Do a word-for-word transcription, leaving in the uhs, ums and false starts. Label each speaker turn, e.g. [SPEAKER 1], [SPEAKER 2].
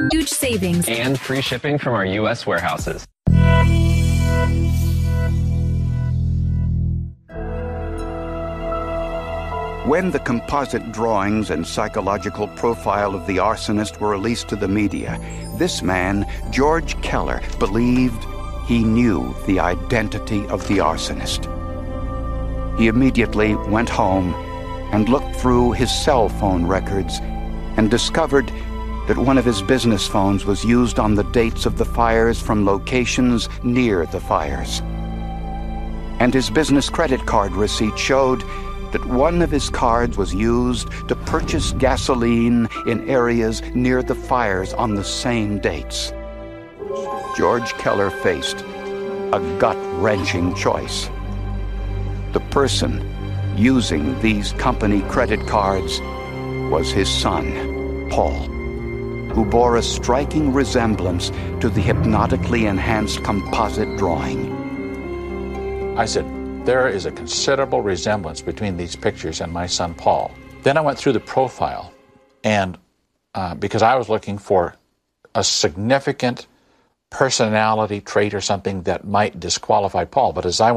[SPEAKER 1] Huge savings.
[SPEAKER 2] And free shipping from our U S warehouses.
[SPEAKER 3] When the composite drawings and psychological profile of the arsonist were released to the media, this man, George Keller, believed he knew the identity of the arsonist. He immediately went home and looked through his cell phone records and discovered that one of his business phones was used on the dates of the fires from locations near the fires. And his business credit card receipt showed that one of his cards was used to purchase gasoline in areas near the fires on the same dates. George Keller faced a gut-wrenching choice. The person using these company credit cards was his son, Paul, who bore a striking resemblance to the hypnotically enhanced composite drawing.
[SPEAKER 4] I said, there is a considerable resemblance between these pictures and my son Paul. Then I went through the profile, and uh, because I was looking for a significant personality trait or something that might disqualify Paul, but as I